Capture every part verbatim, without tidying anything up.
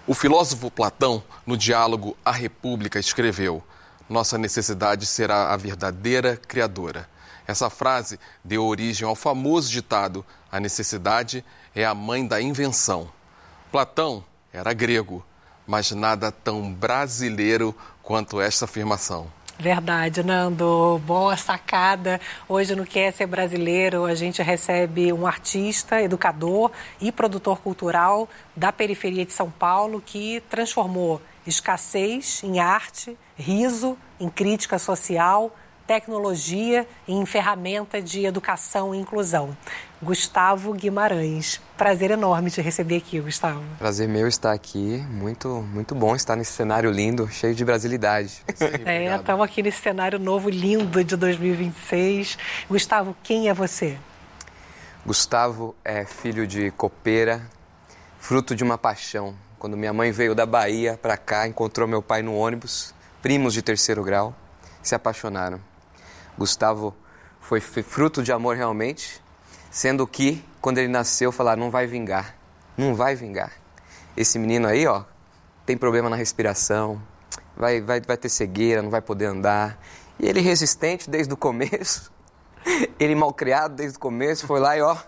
O filósofo Platão, no diálogo A República, escreveu: "Nossa necessidade será a verdadeira criadora." Essa frase deu origem ao famoso ditado: "A necessidade é a mãe da invenção." Platão era grego, mas nada tão brasileiro quanto esta afirmação. Verdade, Nando. Boa sacada. Hoje no Quer Ser Brasileiro a gente recebe um artista, educador e produtor cultural da periferia de São Paulo que transformou escassez em arte, riso em crítica social, tecnologia em ferramenta de educação e inclusão. Gustavo Guimarães. Prazer enorme te receber aqui, Gustavo. Prazer meu estar aqui. Muito, muito bom estar nesse cenário lindo, cheio de brasilidade. Sim, é, estamos aqui nesse cenário novo, lindo, de dois mil e vinte e seis. Gustavo, quem é você? Gustavo é filho de copeira, fruto de uma paixão. Quando minha mãe veio da Bahia para cá, encontrou meu pai no ônibus, primos de terceiro grau, se apaixonaram. Gustavo foi fruto de amor realmente, sendo que, quando ele nasceu, falaram: não vai vingar, não vai vingar. Esse menino aí, ó, tem problema na respiração, vai, vai, vai ter cegueira, não vai poder andar. E ele resistente desde o começo, ele malcriado desde o começo, foi lá e ó,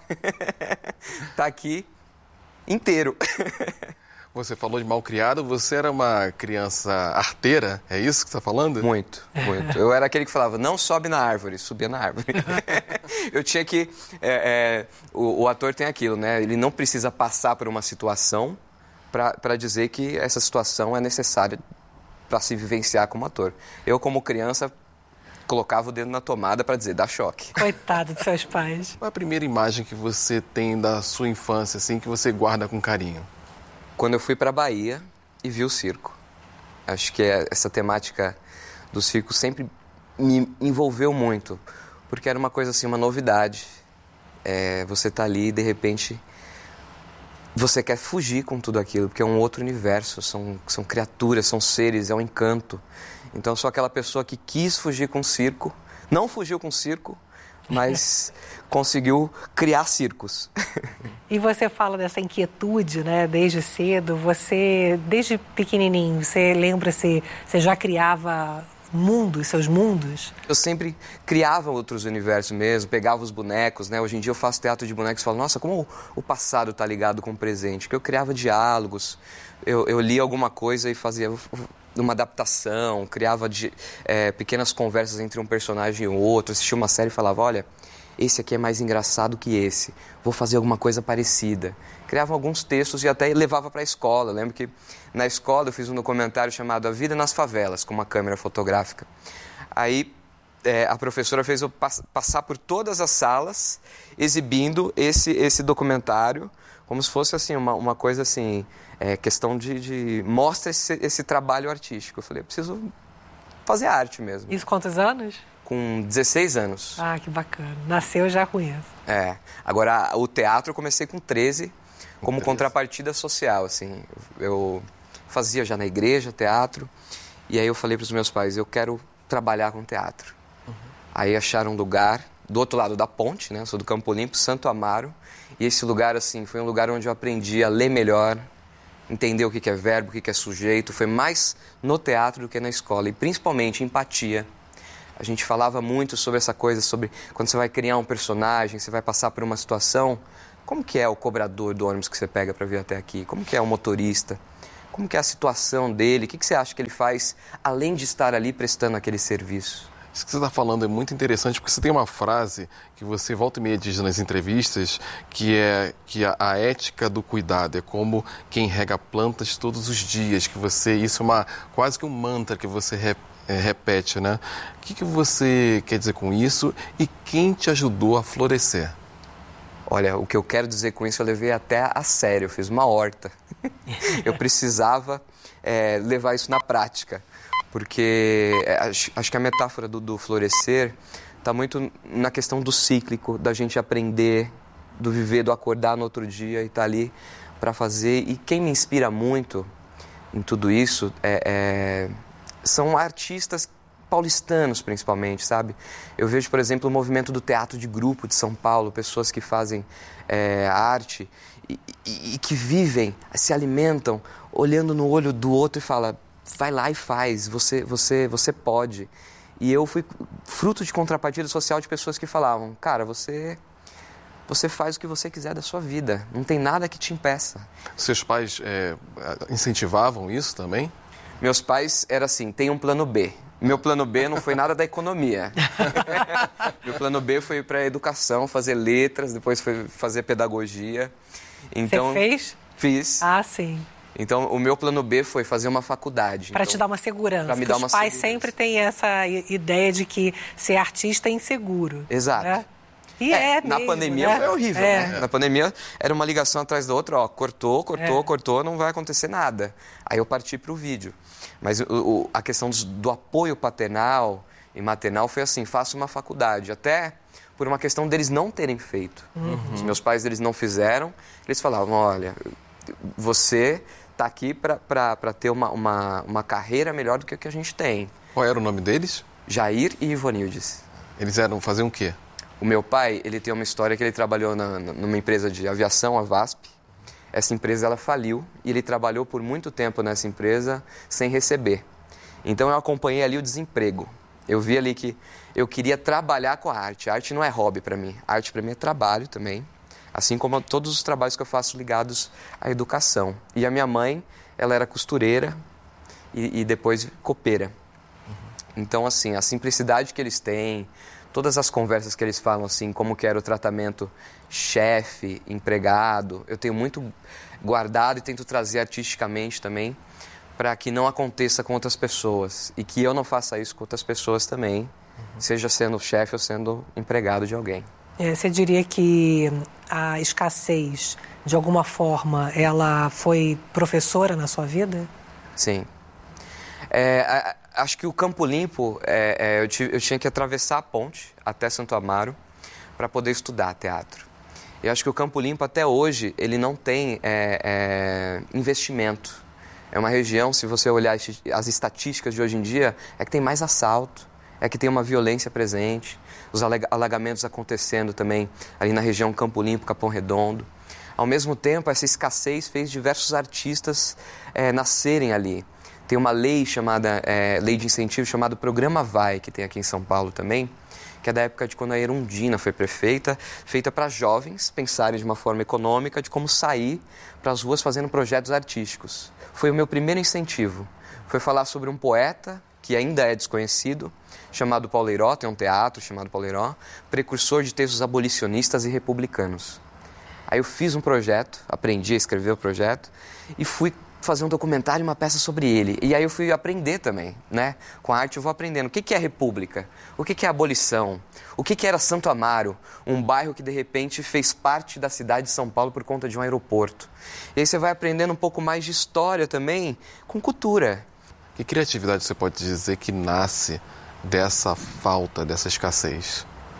tá aqui inteiro. Você falou de malcriado, você era uma criança arteira, é isso que você está falando? Muito, muito. Eu era aquele que falava: não sobe na árvore, subia na árvore. Eu tinha que... É, é, o, o ator tem aquilo, né? Ele não precisa passar por uma situação para dizer que essa situação é necessária para se vivenciar como ator. Eu, como criança, colocava o dedo na tomada para dizer: dá choque. Coitado dos seus pais. Qual é a primeira imagem que você tem da sua infância, assim, que você guarda com carinho? Quando eu fui para a Bahia e vi o circo. Acho que essa temática do circo sempre me envolveu muito, porque era uma coisa assim, uma novidade. É, você tá ali e de repente você quer fugir com tudo aquilo, porque é um outro universo, são, são criaturas, são seres, é um encanto. Então eu sou aquela pessoa que quis fugir com o circo, não fugiu com o circo, mas conseguiu criar circos. E você fala dessa inquietude, né, desde cedo. Você, desde pequenininho, você lembra-se, você já criava mundos, seus mundos? Eu sempre criava outros universos mesmo, pegava os bonecos, né? Hoje em dia eu faço teatro de bonecos e falo: nossa, como o passado está ligado com o presente. Porque eu criava diálogos, eu, eu lia alguma coisa e fazia uma adaptação, criava de, é, pequenas conversas entre um personagem e outro, assistia uma série e falava: olha, esse aqui é mais engraçado que esse, vou fazer alguma coisa parecida. Criava alguns textos e até levava para a escola. Eu lembro que na escola eu fiz um documentário chamado A Vida nas Favelas, com uma câmera fotográfica. Aí é, a professora fez eu pass- passar por todas as salas exibindo esse, esse documentário, como se fosse assim, uma, uma coisa assim, é, questão de, de mostra esse, esse trabalho artístico. Eu falei: eu preciso fazer arte mesmo. Isso quantos anos? Com dezesseis anos. Ah, que bacana. Nasceu já com isso. É. Agora, o teatro eu comecei com treze, como contrapartida social, assim. Eu fazia já na igreja teatro, e aí eu falei para os meus pais: eu quero trabalhar com teatro. Uhum. Aí acharam um lugar do outro lado da ponte, né? Eu sou do Campo Limpo, Santo Amaro, e esse lugar, assim, foi um lugar onde eu aprendi a ler melhor, entender o que é verbo, o que é sujeito. Foi mais no teatro do que na escola, e principalmente empatia. A gente falava muito sobre essa coisa, sobre quando você vai criar um personagem, você vai passar por uma situação, como que é o cobrador do ônibus que você pega para vir até aqui? Como que é o motorista? Como que é a situação dele? O que que você acha que ele faz, além de estar ali prestando aquele serviço? Isso que você está falando é muito interessante, porque você tem uma frase que você volta e meia diz nas entrevistas, que é que a, a ética do cuidado é como quem rega plantas todos os dias, que você, isso é uma, quase que um mantra que você repete. É, repete, né? O que, que você quer dizer com isso e quem te ajudou a florescer? Olha, o que eu quero dizer com isso eu levei até a sério, eu fiz uma horta. Eu precisava é, levar isso na prática, porque é, acho, acho que a metáfora do, do florescer está muito na questão do cíclico, da gente aprender, do viver, do acordar no outro dia e estar tá ali para fazer. E quem me inspira muito em tudo isso é... é são artistas paulistanos, principalmente, sabe? Eu vejo, por exemplo, o movimento do teatro de grupo de São Paulo, pessoas que fazem é, arte e, e, e que vivem, se alimentam, olhando no olho do outro e fala, vai lá e faz, você, você, você pode. E eu fui fruto de contrapartida social de pessoas que falavam, cara, você, você faz o que você quiser da sua vida, não tem nada que te impeça. Seus pais é, incentivavam isso também? Meus pais era assim, tem um plano B. Meu plano B não foi nada da economia. Meu plano B foi para a educação, fazer letras, depois foi fazer pedagogia. Então, você fez? Fiz. Ah, sim. Então, o meu plano B foi fazer uma faculdade. Para então, te dar uma segurança. Para me dar os uma pais segurança. sempre têm essa ideia de que ser artista é inseguro. Exato. Né? E é, é na mesmo, pandemia né? foi horrível, é. né? Na pandemia era uma ligação atrás da outra, ó, cortou, cortou, é. cortou, não vai acontecer nada. Aí eu parti para o vídeo. Mas o, o, a questão do, do apoio paternal e maternal foi assim, faça uma faculdade. Até por uma questão deles não terem feito. Uhum. Os meus pais, eles não fizeram. Eles falavam, olha, você está aqui para ter uma, uma, uma carreira melhor do que a que a gente tem. Qual era o nome deles? Jair e Ivonildes. Eles eram, faziam o quê? O meu pai, ele tem uma história que ele trabalhou na, numa empresa de aviação, a VASP. Essa empresa, ela faliu e ele trabalhou por muito tempo nessa empresa sem receber. Então, eu acompanhei ali o desemprego. Eu vi ali que eu queria trabalhar com a arte. A arte não é hobby para mim. A arte para mim é trabalho também. Assim como todos os trabalhos que eu faço ligados à educação. E a minha mãe, ela era costureira e, e depois copeira. Então, assim, a simplicidade que eles têm, todas as conversas que eles falam, assim, como que era o tratamento chefe, empregado, eu tenho muito guardado e tento trazer artisticamente também para que não aconteça com outras pessoas e que eu não faça isso com outras pessoas também, uhum. seja sendo chefe ou sendo empregado de alguém. É, você diria que a escassez, de alguma forma, ela foi professora na sua vida? Sim. É, a, acho que o Campo Limpo, é, é, eu, tive, eu tinha que atravessar a ponte até Santo Amaro para poder estudar teatro. E acho que o Campo Limpo, até hoje, ele não tem é, é, investimento. É uma região, se você olhar as estatísticas de hoje em dia, é que tem mais assalto, é que tem uma violência presente, os alagamentos acontecendo também ali na região Campo Limpo, Capão Redondo. Ao mesmo tempo, essa escassez fez diversos artistas é, nascerem ali. Tem uma lei chamada, é, lei de incentivo chamada Programa Vai, que tem aqui em São Paulo também, que é da época de quando a Erundina foi prefeita, feita para jovens pensarem de uma forma econômica de como sair para as ruas fazendo projetos artísticos. Foi o meu primeiro incentivo. Foi falar sobre um poeta que ainda é desconhecido, chamado Paulo Eiró, tem um teatro chamado Paulo Eiró, precursor de textos abolicionistas e republicanos. Aí eu fiz um projeto, aprendi a escrever o projeto e fui fazer um documentário e uma peça sobre ele. E aí eu fui aprender também, né? Com a arte eu vou aprendendo. O que é república? O que é abolição? O que era Santo Amaro? Um bairro que de repente fez parte da cidade de São Paulo por conta de um aeroporto. E aí você vai aprendendo um pouco mais de história também, com cultura. Que criatividade você pode dizer que nasce dessa falta, dessa escassez?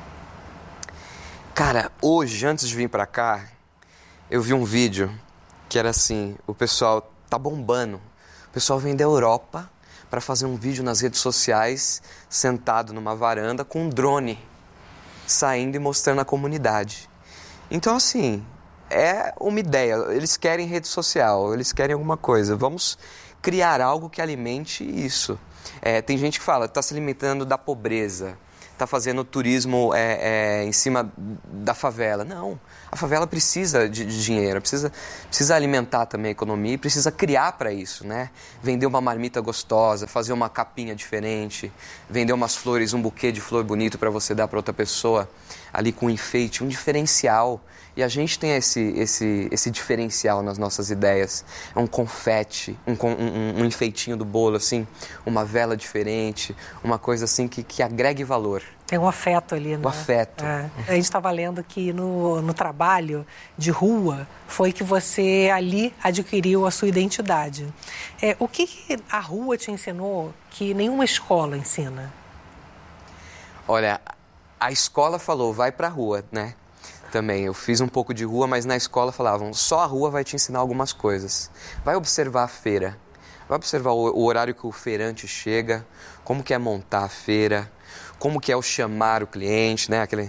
Cara, hoje, antes de vir pra cá, eu vi um vídeo que era assim, o pessoal tá bombando. O pessoal vem da Europa para fazer um vídeo nas redes sociais, sentado numa varanda com um drone, saindo e mostrando a comunidade. Então, assim, é uma ideia. Eles querem rede social, eles querem alguma coisa. Vamos criar algo que alimente isso. É, tem gente que fala, está se alimentando da pobreza, está fazendo turismo é, é, em cima da favela. Não, a favela precisa de, de dinheiro, precisa, precisa alimentar também a economia e precisa criar para isso, né? Vender uma marmita gostosa, fazer uma capinha diferente, vender umas flores, um buquê de flor bonito para você dar para outra pessoa, ali com um enfeite, um diferencial. E a gente tem esse, esse, esse diferencial nas nossas ideias. É um confete, um, um, um enfeitinho do bolo, assim, uma vela diferente, uma coisa assim que, que agregue valor. Tem um afeto ali, né? O afeto. É. A gente estava lendo que no, no trabalho de rua foi que você ali adquiriu a sua identidade. É, o que, que a rua te ensinou que nenhuma escola ensina? Olha, a escola falou, vai pra rua, né? Também, eu fiz um pouco de rua, mas na escola falavam, só a rua vai te ensinar algumas coisas. Vai observar a feira, vai observar o, o horário que o feirante chega, como que é montar a feira, como que é o chamar o cliente, né? Aquele,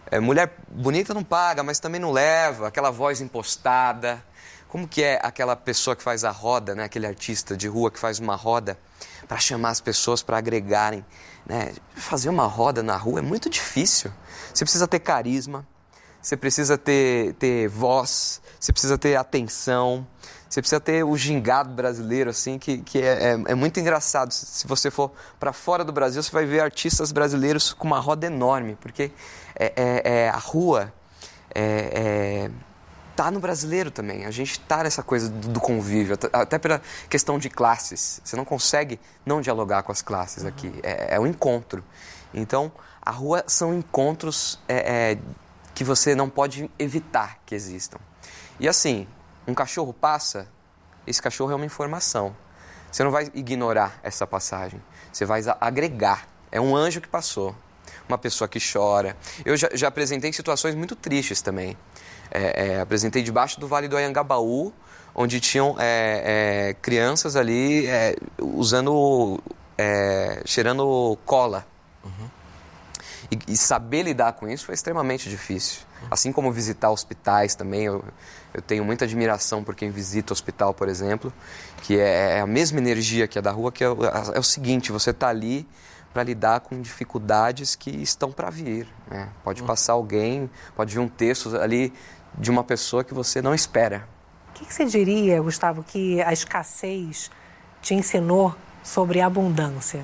É, mulher bonita não paga, mas também não leva, aquela voz impostada. Como que é aquela pessoa que faz a roda, né? Aquele artista de rua que faz uma roda para chamar as pessoas, para agregarem, né? Fazer uma roda na rua é muito difícil. Você precisa ter carisma, você precisa ter, ter voz, você precisa ter atenção, você precisa ter o gingado brasileiro, assim, que, que é, é, é muito engraçado. Se você for para fora do Brasil, você vai ver artistas brasileiros com uma roda enorme, porque é, é, é, a rua é, é, tá no brasileiro também. A gente tá nessa coisa do, do convívio, até pela questão de classes. Você não consegue não dialogar com as classes aqui. É, é um encontro. Então, a rua são encontros é, é, que você não pode evitar que existam. E assim, um cachorro passa, esse cachorro é uma informação. Você não vai ignorar essa passagem, você vai agregar. É um anjo que passou, uma pessoa que chora. Eu já, já apresentei situações muito tristes também. É, é, apresentei debaixo do Vale do Anhangabaú, onde tinham é, é, crianças ali é, usando, é, cheirando cola. Uhum. E, e saber lidar com isso foi extremamente difícil. Assim como visitar hospitais também, eu, eu tenho muita admiração por quem visita o hospital, por exemplo, que é, é a mesma energia que a da rua, que é, é o seguinte, você está ali para lidar com dificuldades que estão para vir, né? Pode passar alguém, pode vir um texto ali de uma pessoa que você não espera. O que, que você diria, Gustavo, que a escassez te ensinou sobre abundância?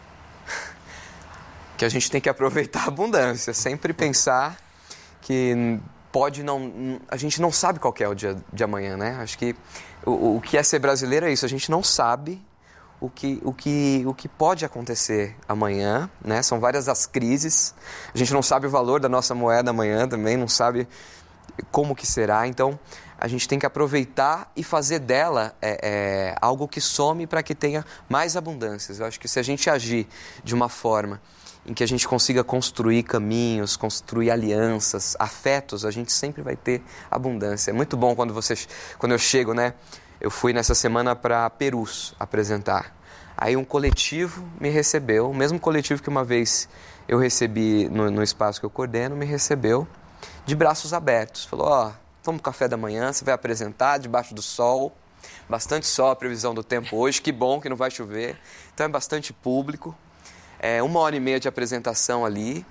Que a gente tem que aproveitar a abundância, sempre pensar que pode não... A gente não sabe qual que é o dia de amanhã, né? Acho que o, o que é ser brasileiro é isso, a gente não sabe o que, o que, o que pode acontecer amanhã, né? São várias as crises, a gente não sabe o valor da nossa moeda amanhã também, não sabe como que será, então a gente tem que aproveitar e fazer dela é, é, algo que some para que tenha mais abundâncias. Eu acho que se a gente agir de uma forma em que a gente consiga construir caminhos, construir alianças, afetos, a gente sempre vai ter abundância. É muito bom quando, você, quando eu chego, né? Eu fui nessa semana para Perus apresentar. Aí um coletivo me recebeu, o mesmo coletivo que uma vez eu recebi no, no espaço que eu coordeno, me recebeu de braços abertos. Falou, ó, oh, toma um café da manhã, você vai apresentar debaixo do sol, bastante sol a previsão do tempo hoje, que bom que não vai chover, então é bastante público. É uma hora e meia de apresentação ali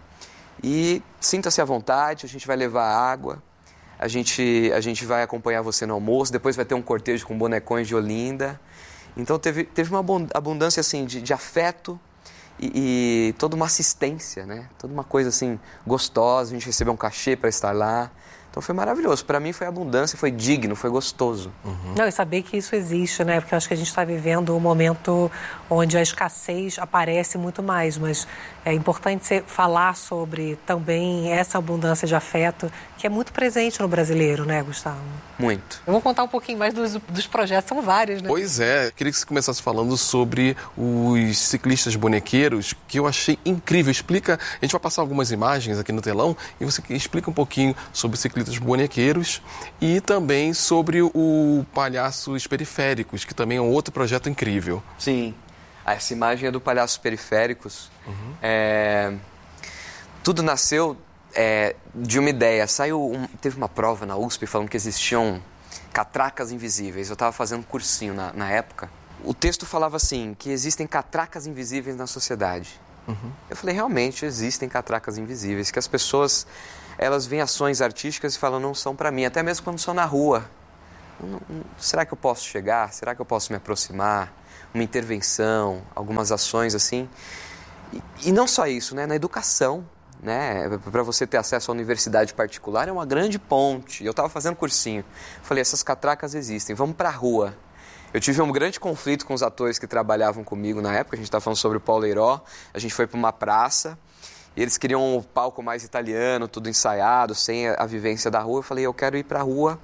e sinta-se à vontade, a gente vai levar água, a gente, a gente vai acompanhar você no almoço, depois vai ter um cortejo com bonecões de Olinda. Então teve, teve uma abundância assim, de, de afeto e, e toda uma assistência, né? Toda uma coisa assim gostosa, a gente recebeu um cachê para estar lá. Então foi maravilhoso. Para mim foi abundância, foi digno, foi gostoso. Uhum. Não, e saber que isso existe, né? Porque eu acho que a gente está vivendo um momento onde a escassez aparece muito mais, mas é importante você falar sobre também essa abundância de afeto que é muito presente no brasileiro, né, Gustavo? Muito. Eu vou contar um pouquinho mais dos, dos projetos, são vários, né? Pois é, queria que você começasse falando sobre os ciclistas bonequeiros, que eu achei incrível. Explica, a gente vai passar algumas imagens aqui no telão e você explica um pouquinho sobre os ciclistas bonequeiros e também sobre o Palhaços Periféricos, que também é um outro projeto incrível. Sim, essa imagem é do Palhaços Periféricos. Uhum. É... Tudo nasceu é, de uma ideia. Saiu um... Teve uma prova na U S P falando que existiam catracas invisíveis. Eu estava fazendo um cursinho na, na época. O texto falava assim, que existem catracas invisíveis na sociedade. Uhum. Eu falei, realmente existem catracas invisíveis, que as pessoas... elas veem ações artísticas e falam, não são para mim, até mesmo quando são na rua. Não, não, será que eu posso chegar? Será que eu posso me aproximar? Uma intervenção, algumas ações assim. E, e não só isso, né? Na educação, né? Para você ter acesso à universidade particular é uma grande ponte. Eu estava fazendo cursinho, falei, essas catracas existem, vamos para a rua. Eu tive um grande conflito com os atores que trabalhavam comigo na época, a gente estava falando sobre o Paulo Heiró, a gente foi para uma praça, e eles queriam um palco mais italiano, tudo ensaiado, sem a vivência da rua. Eu falei, eu quero ir para a rua.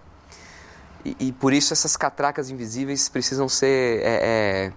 E, e por isso essas catracas invisíveis precisam ser é,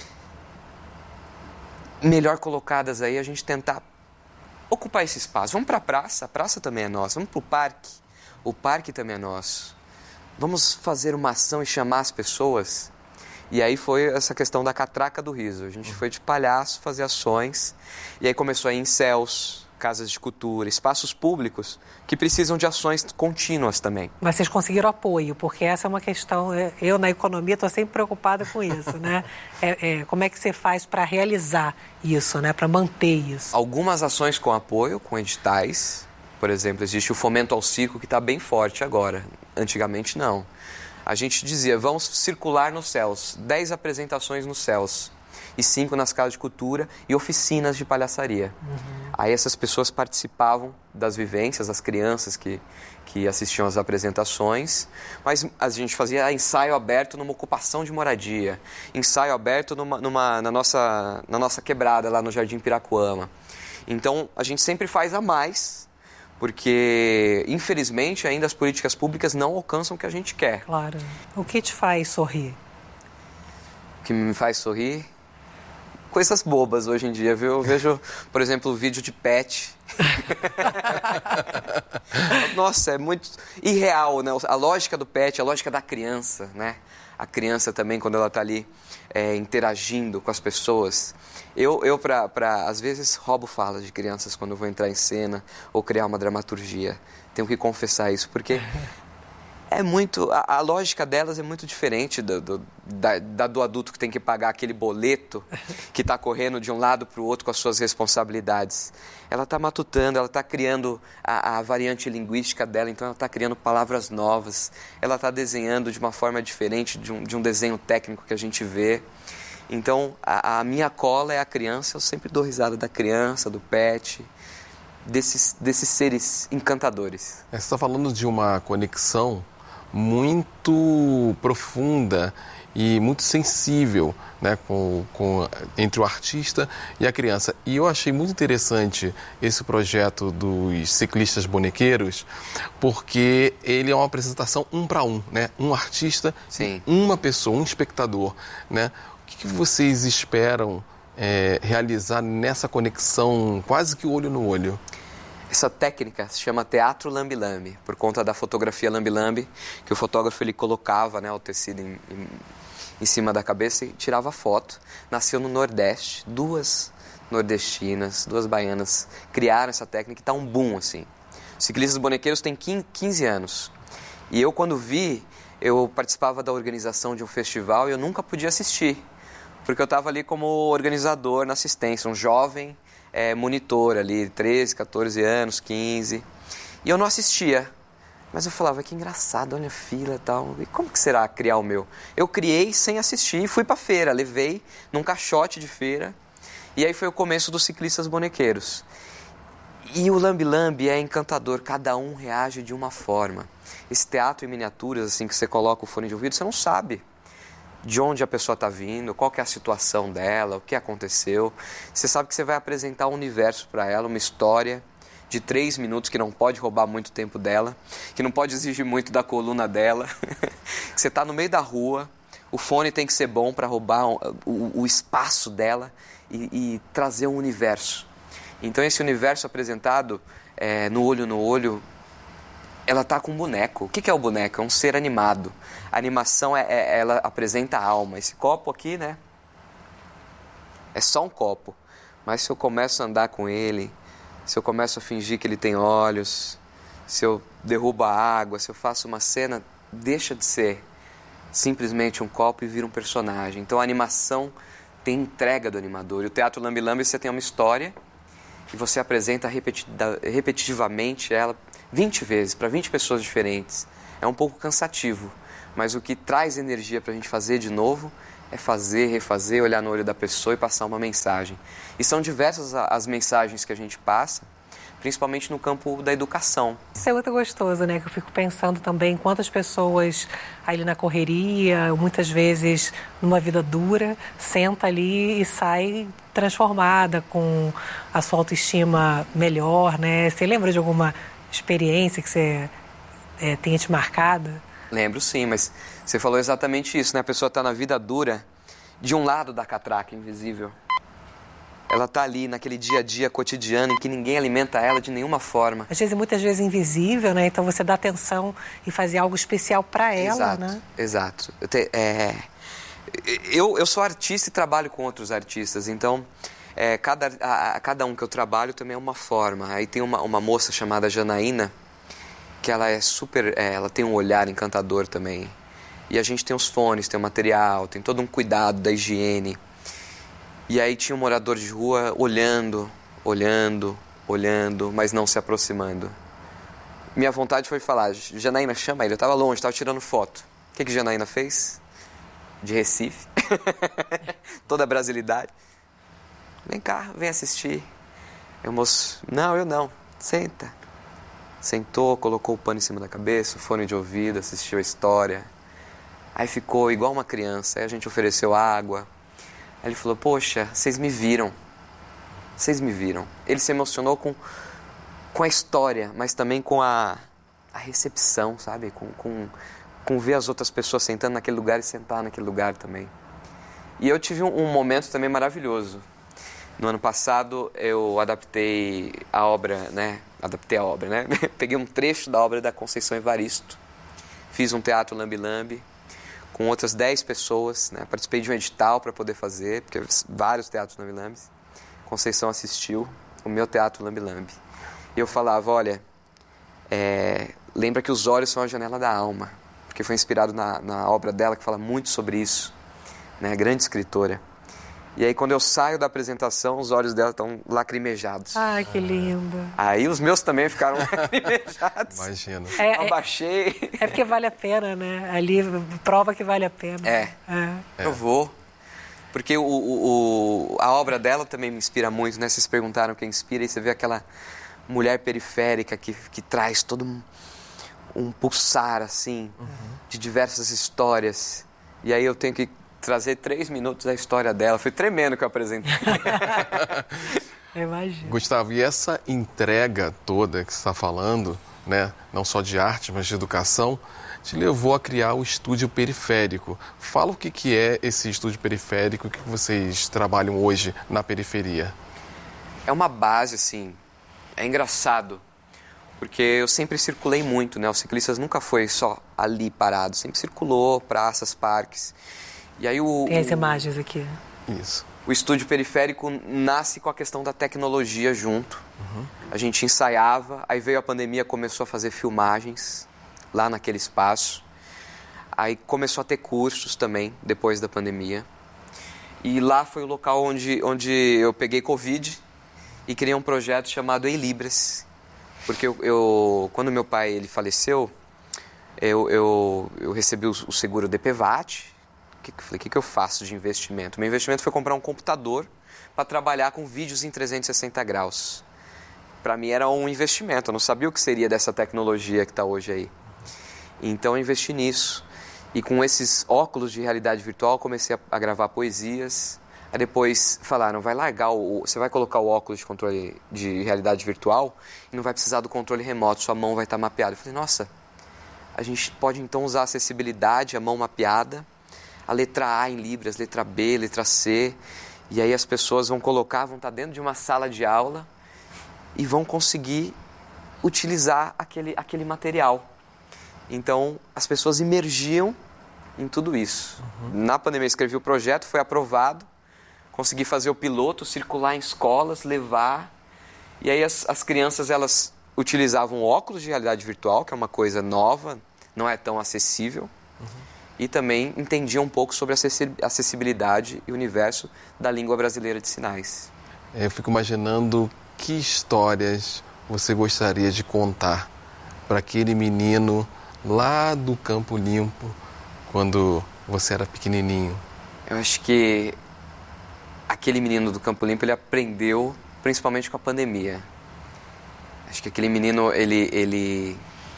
é, melhor colocadas aí, a gente tentar ocupar esse espaço. Vamos para a praça, a praça também é nossa. Vamos para o parque, o parque também é nosso. Vamos fazer uma ação e chamar as pessoas. E aí foi essa questão da catraca do riso. A gente foi de palhaço fazer ações. E aí começou a ir em céus, casas de cultura, espaços públicos que precisam de ações contínuas também. Mas vocês conseguiram apoio, porque essa é uma questão, eu na economia estou sempre preocupada com isso, né? É, é, como é que você faz para realizar isso, né? Para manter isso? Algumas ações com apoio, com editais. Por exemplo, existe o Fomento ao Circo, que está bem forte agora. Antigamente, não. A gente dizia, vamos circular nos céus, dez apresentações nos céus. E cinco nas casas de cultura e oficinas de palhaçaria. Uhum. Aí essas pessoas participavam das vivências, as crianças que, que assistiam às apresentações, mas a gente fazia ensaio aberto numa ocupação de moradia, ensaio aberto numa, numa, na, nossa, na nossa quebrada lá no Jardim Piracuama. Então a gente sempre faz a mais, porque infelizmente ainda as políticas públicas não alcançam o que a gente quer. Claro. O que te faz sorrir? O que me faz sorrir? Coisas bobas hoje em dia, viu? Eu vejo, por exemplo, o vídeo de pet. Nossa, é muito irreal, né? A lógica do pet, a lógica da criança, né? A criança também, quando ela está ali é, interagindo com as pessoas. Eu, eu pra, pra, às vezes, roubo falas de crianças quando eu vou entrar em cena ou criar uma dramaturgia. Tenho que confessar isso, porque... É muito, a, a lógica delas é muito diferente do, do, da, da do adulto que tem que pagar aquele boleto que está correndo de um lado para o outro com as suas responsabilidades. Ela está matutando, ela está criando a, a variante linguística dela, então ela está criando palavras novas, ela está desenhando de uma forma diferente de um, de um desenho técnico que a gente vê. Então, a, a minha cola é a criança, eu sempre dou risada da criança, do pet, desses, desses seres encantadores. Você está falando de uma conexão muito profunda e muito sensível, né, com, com, entre o artista e a criança. E eu achei muito interessante esse projeto dos ciclistas bonequeiros, porque ele é uma apresentação um para um, né? Um artista, Sim. uma pessoa, um espectador, né? O que, que vocês esperam é, realizar nessa conexão quase que olho no olho? Essa técnica se chama teatro lambe-lambe, por conta da fotografia lambe-lambe, que o fotógrafo ele colocava, né, o tecido em, em, em cima da cabeça e tirava foto. Nasceu no Nordeste, duas nordestinas, duas baianas criaram essa técnica e está um boom, assim. Os ciclistas bonequeiros têm quinze anos. E eu, quando vi, eu participava da organização de um festival e eu nunca podia assistir, porque eu estava ali como organizador na assistência, um jovem... É, monitor ali, treze, quatorze anos, quinze. E eu não assistia. Mas eu falava, que engraçado, olha a fila e tal. E como que será criar o meu? Eu criei sem assistir e fui pra feira. Levei num caixote de feira. E aí foi o começo dos ciclistas bonequeiros. E o lambe-lambe é encantador. Cada um reage de uma forma. Esse teatro em miniaturas, assim, que você coloca o fone de ouvido, você não sabe de onde a pessoa está vindo, qual que é a situação dela, o que aconteceu. Você sabe que você vai apresentar um universo para ela, uma história de três minutos que não pode roubar muito tempo dela, que não pode exigir muito da coluna dela. Você está no meio da rua, o fone tem que ser bom para roubar o, o, o espaço dela e, e trazer um universo. Então esse universo apresentado é, no olho no olho, ela está com um boneco. O que é o boneco? É um ser animado. A animação, é, é, ela apresenta a alma. Esse copo aqui, né? É só um copo. Mas se eu começo a andar com ele, se eu começo a fingir que ele tem olhos, se eu derrubo a água, se eu faço uma cena, deixa de ser simplesmente um copo e vira um personagem. Então a animação tem entrega do animador. E o teatro lambe-lambe, você tem uma história e você apresenta repetitivamente ela vinte vezes, para vinte pessoas diferentes. É um pouco cansativo, mas o que traz energia para a gente fazer de novo é fazer, refazer, olhar no olho da pessoa e passar uma mensagem. E são diversas as mensagens que a gente passa, principalmente no campo da educação. Isso é muito gostoso, né? Que eu fico pensando também quantas pessoas ali na correria, muitas vezes numa vida dura, senta ali e sai transformada, com a sua autoestima melhor, né? Você lembra de alguma experiência que você é, tenha te marcado? Lembro sim, mas você falou exatamente isso, né? A pessoa está na vida dura, de um lado da catraca invisível. Ela está ali naquele dia a dia cotidiano em que ninguém alimenta ela de nenhuma forma. Às vezes, muitas vezes invisível, né? Então você dá atenção e fazer algo especial para ela, exato, né? Exato. Eu, te, é... eu, eu sou artista e trabalho com outros artistas, então É, cada, a, a cada um que eu trabalho também é uma forma. Aí tem uma, uma moça chamada Janaína, que ela é super, é, ela tem um olhar encantador também. E a gente tem os fones, tem o material, tem todo um cuidado da higiene. E aí tinha um morador de rua olhando, olhando, olhando, mas não se aproximando. Minha vontade foi falar, Janaína, chama ele. Eu estava longe, estava tirando foto. O que que Janaína fez? De Recife. Toda a brasilidade. Vem cá, vem assistir. Eu, moço, não, eu não. Senta. Sentou, colocou o pano em cima da cabeça, o fone de ouvido, assistiu a história. Aí ficou igual uma criança. Aí a gente ofereceu água. Aí ele falou, poxa, vocês me viram. Vocês me viram. Ele se emocionou com, com a história, mas também com a, a recepção, sabe? Com, com, com ver as outras pessoas sentando naquele lugar e sentar naquele lugar também. E eu tive um, um momento também maravilhoso. No ano passado eu adaptei a obra, né? Adaptei a obra, né? Peguei um trecho da obra da Conceição Evaristo. Fiz um teatro lambe-lambe com outras dez pessoas, né? Participei de um edital para poder fazer, porque vários teatros lambe-lambes. Conceição assistiu o meu teatro lambe-lambe. E eu falava, olha, é, lembra que os olhos são a janela da alma, porque foi inspirado na, na obra dela, que fala muito sobre isso, né? Grande escritora. E aí, quando eu saio da apresentação, os olhos dela estão lacrimejados. Ai, que lindo. Aí os meus também ficaram lacrimejados. Imagina. É, eu abaixei. É porque vale a pena, né? Ali prova que vale a pena. É, é. Eu vou. Porque o, o, o, a obra dela também me inspira muito, né? Vocês perguntaram quem inspira, e você vê aquela mulher periférica que, que traz todo um, um pulsar, assim, uhum. de diversas histórias. E aí eu tenho que trazer três minutos da história dela. Foi tremendo que eu apresentei. Eu imagino. Gustavo, e essa entrega toda que você está falando, né, não só de arte, mas de educação, te levou a criar o Estúdio Periférico. Fala o que, que é esse Estúdio Periférico, o que vocês trabalham hoje na periferia. É uma base, assim, é engraçado, porque eu sempre circulei muito, né? Os ciclistas nunca foi só ali parado, sempre circulou, praças, parques. E aí o, Tem as imagens aqui. Isso. O Estúdio Periférico nasce com a questão da tecnologia junto. Uhum. A gente ensaiava, aí veio a pandemia, começou a fazer filmagens lá naquele espaço. Aí começou a ter cursos também, depois da pandemia. E lá foi o local onde, onde eu peguei Covid e criei um projeto chamado Ei Libras. Porque eu, eu, quando meu pai ele faleceu, eu, eu, eu recebi o, o seguro D P V A T. Que, falei, o que, que eu faço de investimento? Meu investimento foi comprar um computador para trabalhar com vídeos em trezentos e sessenta graus. Para mim era um investimento, eu não sabia o que seria dessa tecnologia que está hoje aí. Então eu investi nisso. E com esses óculos de realidade virtual comecei a, a gravar poesias. Aí depois falaram, vai largar, o, você vai colocar o óculos de controle de realidade virtual e não vai precisar do controle remoto, sua mão vai estar mapeada. Eu falei, nossa, a gente pode então usar a acessibilidade, a mão mapeada, a letra A em Libras, letra B, letra C, e aí as pessoas vão colocar, vão estar dentro de uma sala de aula e vão conseguir utilizar aquele, aquele material. Então, as pessoas imergiam em tudo isso. Uhum. Na pandemia, eu escrevi o projeto, foi aprovado, consegui fazer o piloto, circular em escolas, levar, e aí as, as crianças, elas utilizavam óculos de realidade virtual, que é uma coisa nova, não é tão acessível, uhum. e também entendiam um pouco sobre a acessibilidade e o universo da língua brasileira de sinais. Eu fico imaginando que histórias você gostaria de contar para aquele menino lá do Campo Limpo, quando você era pequenininho. Eu acho que aquele menino do Campo Limpo, ele aprendeu principalmente com a pandemia. Acho que aquele menino, ele, ele,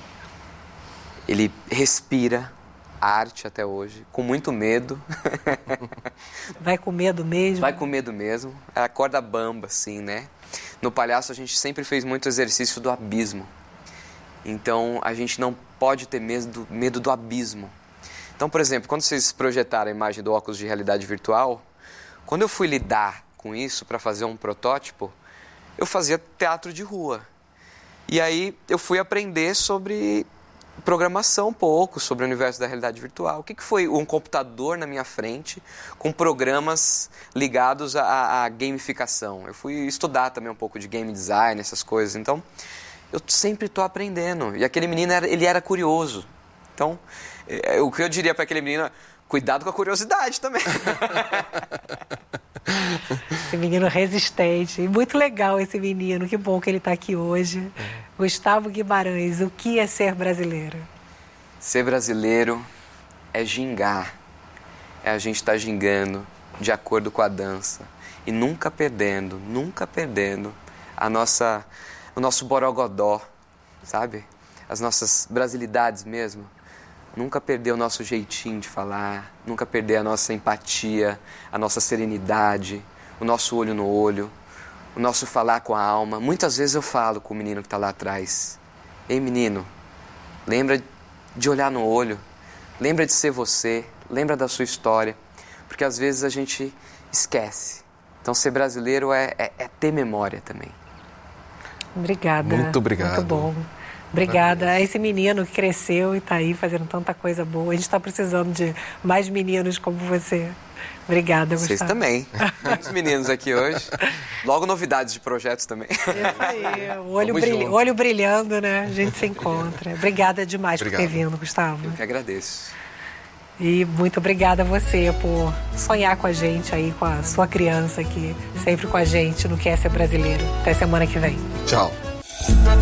ele respira arte até hoje, com muito medo. Vai com medo mesmo? Vai com medo mesmo. É a corda bamba, assim, né? No Palhaço, a gente sempre fez muito exercício do abismo. Então, a gente não pode ter medo, medo do abismo. Então, por exemplo, quando vocês projetaram a imagem do óculos de realidade virtual, quando eu fui lidar com isso para fazer um protótipo, eu fazia teatro de rua. E aí eu fui aprender sobre programação um pouco sobre o universo da realidade virtual. O que, que foi um computador na minha frente com programas ligados à, à gamificação? Eu fui estudar também um pouco de game design, essas coisas. Então, eu sempre estou aprendendo. E aquele menino, era, ele era curioso. Então, é, o que eu diria para aquele menino, cuidado com a curiosidade também. Esse menino resistente. E muito legal esse menino. Que bom que ele está aqui hoje. É. Gustavo Guimarães, o que é ser brasileiro? Ser brasileiro é gingar. É a gente estar gingando de acordo com a dança. E nunca perdendo, nunca perdendo a nossa, o nosso borogodó, sabe? As nossas brasilidades mesmo. Nunca perder o nosso jeitinho de falar, nunca perder a nossa empatia, a nossa serenidade, o nosso olho no olho, o nosso falar com a alma. Muitas vezes eu falo com o menino que está lá atrás. Ei, menino, lembra de olhar no olho, lembra de ser você, lembra da sua história, porque às vezes a gente esquece. Então ser brasileiro é, é, é ter memória também. Obrigada. Muito obrigado. Muito bom. Obrigada a esse menino que cresceu e está aí fazendo tanta coisa boa. A gente está precisando de mais meninos como você. Obrigada, Gustavo. Vocês também. Muitos meninos aqui hoje. Logo novidades de projetos também. Isso aí. O olho, brilha, olho brilhando, né? A gente se encontra. Obrigada demais Obrigado. por ter vindo, Gustavo. Eu que agradeço. E muito obrigada a você por sonhar com a gente aí, com a sua criança aqui, sempre com a gente no Que é Ser Brasileiro. Até semana que vem. Tchau.